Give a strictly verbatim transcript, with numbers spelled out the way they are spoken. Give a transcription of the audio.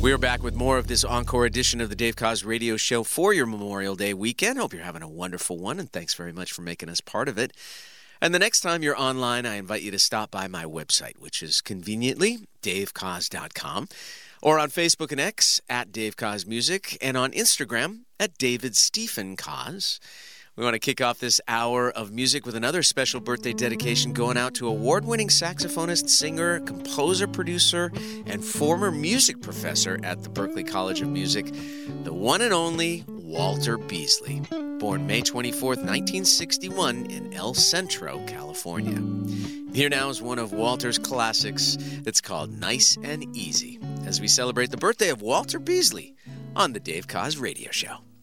We're back with more of this encore edition of the Dave Koz Radio Show for your Memorial Day weekend. Hope you're having a wonderful one, and thanks very much for making us part of it. And the next time you're online, I invite you to stop by my website, which is conveniently dave koz dot com, or on Facebook and X at Dave Koz Music, and on Instagram at David Stephen Koz. We want to kick off this hour of music with another special birthday dedication going out to award-winning saxophonist, singer, composer, producer, and former music professor at the Berklee College of Music, the one and only Walter Beasley, born May twenty-fourth, nineteen sixty-one in El Centro, California. Here now is one of Walter's classics that's called Nice and Easy, as we celebrate the birthday of Walter Beasley on the Dave Koz Radio Show.